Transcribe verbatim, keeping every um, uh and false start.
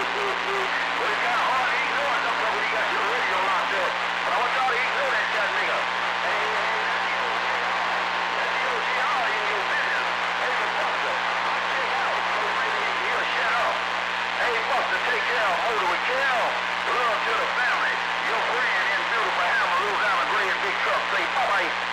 Well, it's kind of hard to ignore sometimes when you got your radio locked up. But I want y'all to ignore that shot, nigga. Hey, hey, that's the O G R in your business. Hey, but Buster, I'll check out. So maybe he'll shut up. Hey, Buster, take care of Motor with Cal. Love to the family. Your friend in beautiful Hammer, Louisiana, gray and big truck. Say bye-bye.